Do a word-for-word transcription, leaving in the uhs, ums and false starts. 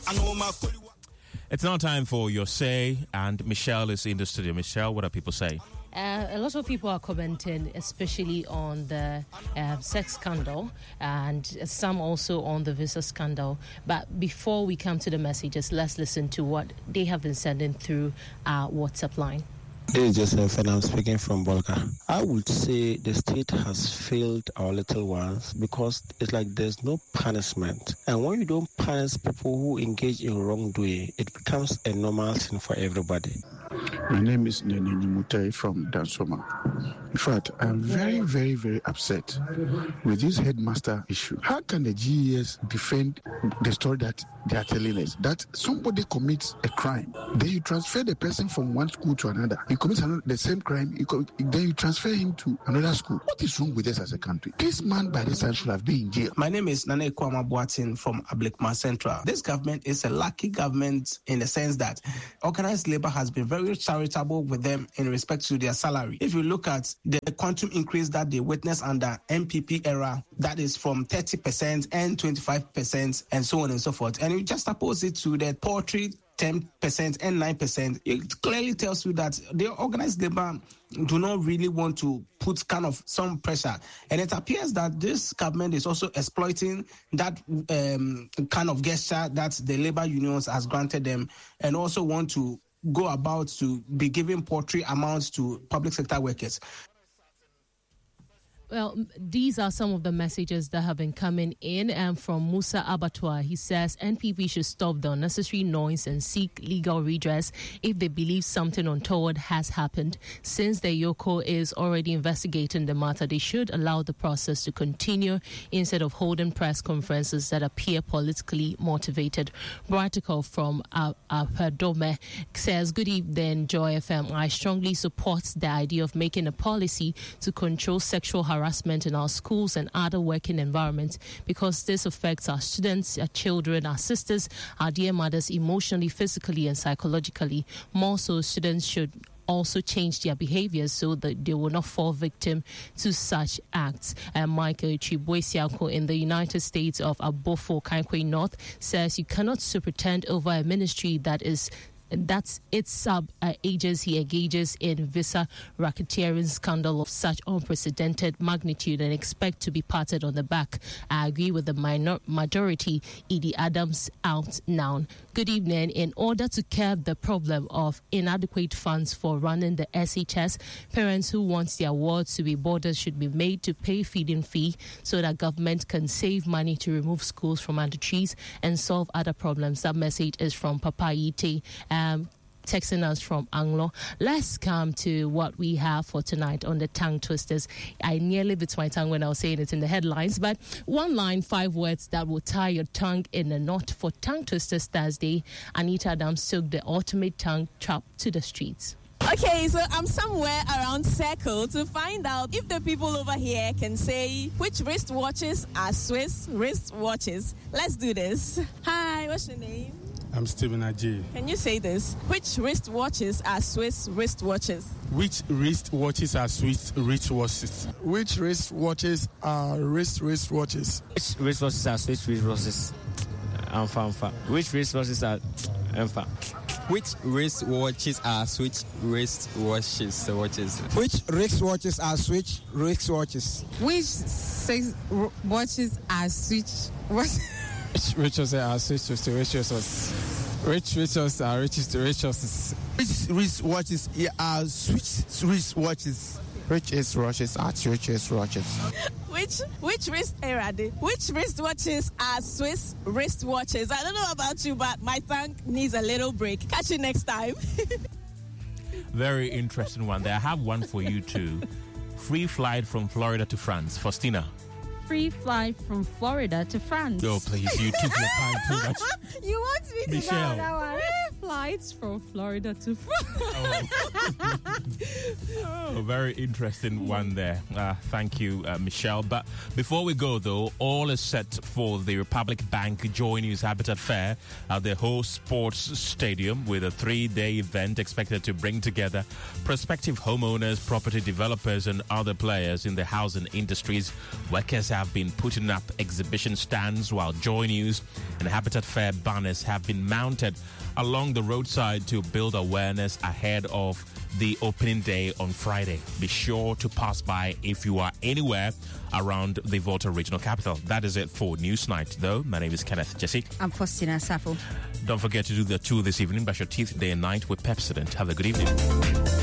It's now time for your say, and Michelle is in the studio. Michelle, what are people saying? Uh, a lot of people are commenting, especially on the uh, sex scandal, and some also on the visa scandal. But before we come to the messages, let's listen to what they have been sending through our WhatsApp line. This is Joseph, and I'm speaking from Bolka. I would say the state has failed our little ones because it's like there's no punishment. And when you don't punish people who engage in wrongdoing, it becomes a normal thing for everybody. My name is Nene Mutai from Dansoma. In fact, I'm very, very, very upset with this headmaster issue. How can the G E S defend the story that they are telling us? That somebody commits a crime, then you transfer the person from one school to another. He commits another, the same crime, you co- then you transfer him to another school. What is wrong with us as a country? This man by this time should have been in jail. My name is Nane Kwama Boatin from Ablekma Central. This government is a lucky government in the sense that organized labor has been very charitable with them in respect to their salary. If you look at the quantum increase that they witnessed under M P P era, that is from thirty percent and twenty-five percent and so on and so forth. And you just oppose it to the poultry ten percent and nine percent, it clearly tells you that the organized labor do not really want to put kind of some pressure. And it appears that this government is also exploiting that um, kind of gesture that the labor unions has granted them, and also want to go about to be giving poultry amounts to public sector workers. Well, these are some of the messages that have been coming in. And from Musa Abattoir, he says N P P should stop the unnecessary noise and seek legal redress if they believe something untoward has happened. Since the Yoko is already investigating the matter, they should allow the process to continue instead of holding press conferences that appear politically motivated. Bratical from Apadome says, good evening, Joy F M. I strongly support the idea of making a policy to control sexual harassment harassment in our schools and other working environments, because this affects our students, our children, our sisters, our dear mothers emotionally, physically and psychologically. More so, students should also change their behaviors so that they will not fall victim to such acts. And Michael Chibwesiako in the United States of Abofo, Kankwe North, says you cannot superintend over a ministry that is That's its sub uh, agency engages in visa racketeering scandal of such unprecedented magnitude and expect to be patted on the back. I agree with the minor majority. Edie Adams out now. Good evening. In order to curb the problem of inadequate funds for running the S H S, parents who want their wards to be borders should be made to pay feeding fee so that government can save money to remove schools from under trees and solve other problems. That message is from Papa Ite. Um, texting us from Anglo. Let's come to what we have for tonight on the tongue twisters. I nearly bit my tongue when I was saying it in the headlines, but one line, five words that will tie your tongue in a knot. For tongue twisters Thursday, Anita Adams took the ultimate tongue trap to the streets. Okay, so I'm somewhere around Circle to find out if the people over here can say which wristwatches are Swiss wristwatches. Let's do this. Hi, what's your name? I'm Stephen Ajay. Can you say this? Which wristwatches are Swiss wristwatches? Which wristwatches are Swiss wristwatches? Which wristwatches are wrist wristwatches? Which wristwatches are Swiss wristwatches? Amfa, amfa. Which wristwatches are amfa? Which wristwatches are Switch wristwatches? Watches. Which wristwatches are Switch wristwatches? Which six watches are Switch watches? Which wristwatches are Switch wristwatches? Which wristwatches are richest wristwatches? Which wristwatches are Switch wristwatches? Which wristwatches are Switch wristwatches? Which which wrist era? Which wristwatches are Swiss wristwatches? I don't know about you, but my tongue needs a little break. Catch you next time. Very interesting one there. I have one for you too. Free flight from Florida to France. Faustina. Free flight from Florida to France. Oh, please, you took your time too much. You want me to Michelle. know that one? Free flight flights from Florida to Oh, very interesting one there. Uh, thank you, uh, Michelle. But before we go, though, all is set for the Republic Bank Joy News Habitat Fair at the Host Sports Stadium, with a three-day event expected to bring together prospective homeowners, property developers, and other players in the housing industries. Workers have been putting up exhibition stands, while Joy News and Habitat Fair banners have been mounted along the roadside to build awareness ahead of the opening day on Friday. Be sure to pass by if you are anywhere around the Volta regional capital. That is it for Newsnight, though. My name is Kenneth Jesse. I'm Faustina Safo. Don't forget to do the two this evening. Brush your teeth day and night with Pepsodent. Have a good evening.